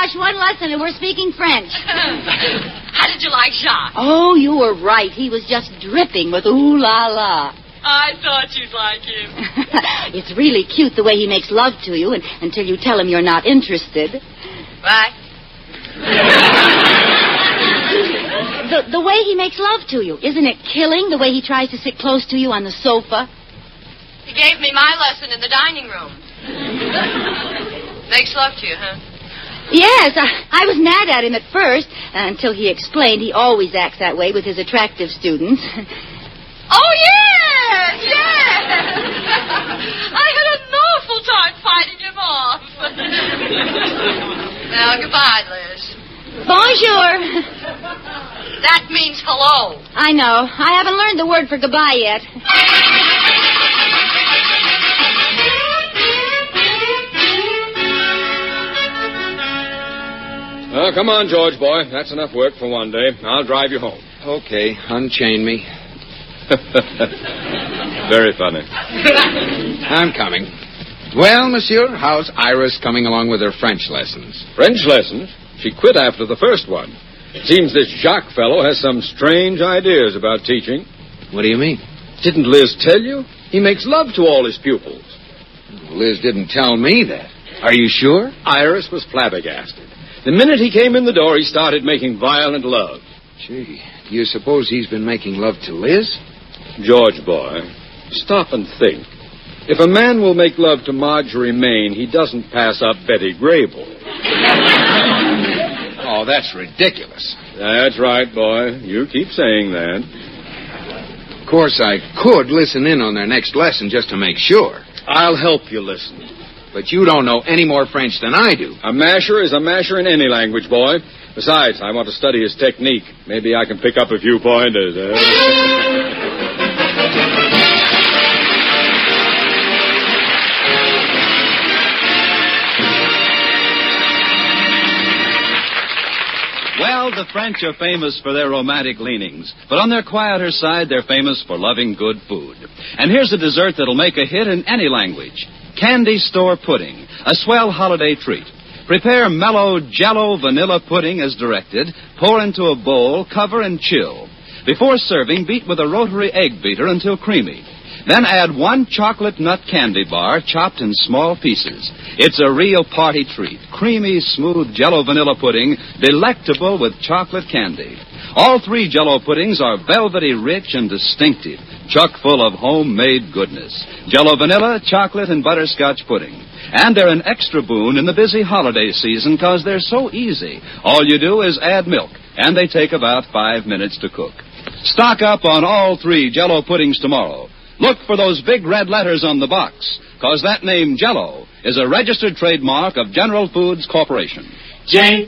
Gosh, one lesson and we're speaking French. How did you like Jacques? Oh, you were right. He was just dripping with ooh la la. I thought you'd like him. It's really cute the way he makes love to you until you tell him you're not interested. Right. The way he makes love to you. Isn't it killing the way he tries to sit close to you on the sofa? He gave me my lesson in the dining room. Makes love to you, huh? Yes, I was mad at him at first, until he explained he always acts that way with his attractive students. Oh, yes, yes! I had an awful time fighting him off. Now, goodbye, Liz. Bonjour. That means hello. I know. I haven't learned the word for goodbye yet. Oh, come on, George, boy. That's enough work for one day. I'll drive you home. Okay, unchain me. Very funny. I'm coming. Well, monsieur, how's Iris coming along with her French lessons? French lessons? She quit after the first one. It seems this Jacques fellow has some strange ideas about teaching. What do you mean? Didn't Liz tell you? He makes love to all his pupils. Liz didn't tell me that. Are you sure? Iris was flabbergasted. The minute he came in the door, he started making violent love. Gee, do you suppose he's been making love to Liz? George, boy, stop and think. If a man will make love to Marjorie Main, he doesn't pass up Betty Grable. Oh, that's ridiculous. That's right, boy. You keep saying that. Of course, I could listen in on their next lesson just to make sure. I'll help you listen. But you don't know any more French than I do. A masher is a masher in any language, boy. Besides, I want to study his technique. Maybe I can pick up a few pointers. Well, the French are famous for their romantic leanings, but on their quieter side, they're famous for loving good food. And here's a dessert that'll make a hit in any language. Candy Store Pudding, a swell holiday treat. Prepare mellow Jell-O vanilla pudding as directed, pour into a bowl, cover and chill. Before serving, beat with a rotary egg beater until creamy. Then add 1 chocolate nut candy bar chopped in small pieces. It's a real party treat. Creamy, smooth Jell-O vanilla pudding, delectable with chocolate candy. All 3 Jell-O puddings are velvety rich and distinctive, chock full of homemade goodness. Jell-O vanilla, chocolate, and butterscotch pudding. And they're an extra boon in the busy holiday season because they're so easy. All you do is add milk, and they take about 5 minutes to cook. Stock up on all 3 Jell-O puddings tomorrow. Look for those big red letters on the box, because that name Jell-O is a registered trademark of General Foods Corporation. J